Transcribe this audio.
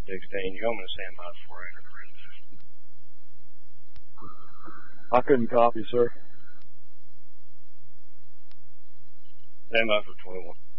16. You want me to stand by for 800. I couldn't copy, sir. Stand by for 21.